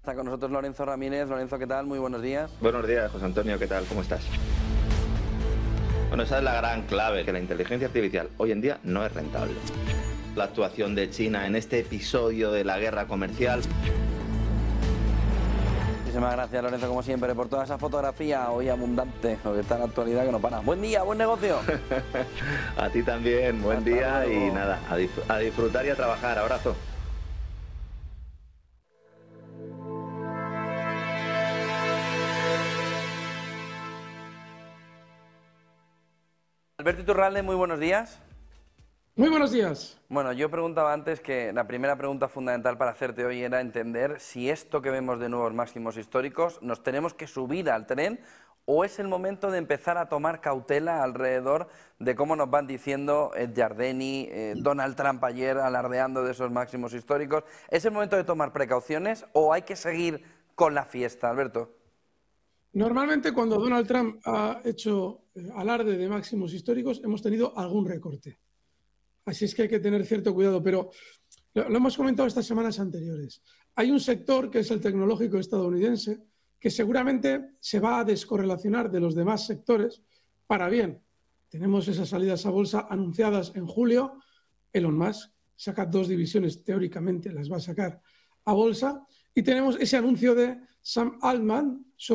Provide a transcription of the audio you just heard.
Está con nosotros Lorenzo Ramírez. Lorenzo, ¿qué tal? Muy buenos días. Buenos días, José Antonio, ¿qué tal? ¿Cómo estás? Bueno, esa es la gran clave, que la inteligencia artificial hoy en día no es rentable. La actuación de China en este episodio de la guerra comercial. Muchísimas gracias, Lorenzo, como siempre, por toda esa fotografía hoy abundante, lo que está en la actualidad que no para. Buen día, buen negocio. A ti también, buen día y nada, a disfrutar y a trabajar. Abrazo. Alberto Iturralde, muy buenos días. Muy buenos días. Bueno, yo preguntaba antes que la primera pregunta fundamental para hacerte hoy era entender si esto que vemos de nuevos máximos históricos nos tenemos que subir al tren o es el momento de empezar a tomar cautela alrededor de cómo nos van diciendo Ed Yardeni, Donald Trump ayer alardeando de esos máximos históricos. ¿Es el momento de tomar precauciones o hay que seguir con la fiesta, Alberto? Normalmente cuando Donald Trump ha hecho alarde de máximos históricos hemos tenido algún recorte. Así es que hay que tener cierto cuidado, pero lo hemos comentado estas semanas anteriores. Hay un sector que es el tecnológico estadounidense que seguramente se va a descorrelacionar de los demás sectores para bien. Tenemos esas salidas a bolsa anunciadas en julio. Elon Musk saca 2 divisiones, teóricamente las va a sacar a bolsa. Y tenemos ese anuncio de Sam Altman,